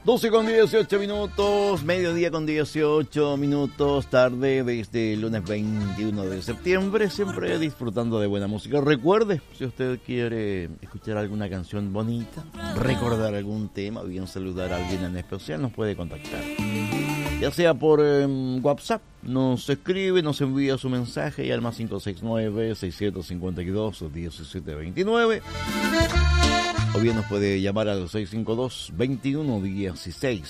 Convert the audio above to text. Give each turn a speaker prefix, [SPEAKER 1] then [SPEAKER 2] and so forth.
[SPEAKER 1] 12 con 18 minutos, mediodía con 18 minutos, tarde desde el lunes 21 de septiembre, siempre disfrutando de buena música. Recuerde, si usted quiere escuchar alguna canción bonita, recordar algún tema, o bien saludar a alguien en especial, nos puede contactar. Ya sea por WhatsApp, nos escribe, nos envía su mensaje y al más 569-652-1729. O bien nos puede llamar al 652-2116.